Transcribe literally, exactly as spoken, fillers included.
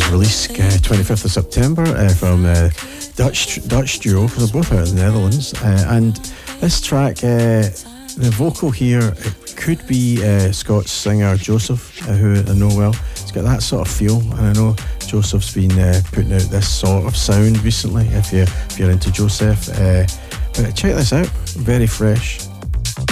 release uh, twenty-fifth of September uh, from uh, Dutch Dutch duo, because they're both out in the Netherlands. Uh, and this track, uh, the vocal here, it could be uh, Scots singer Joseph, uh, who I know well. It's got that sort of feel, and I know Joseph's been uh, putting out this sort of sound recently. If you if you're into Joseph, uh, but check this out, very fresh.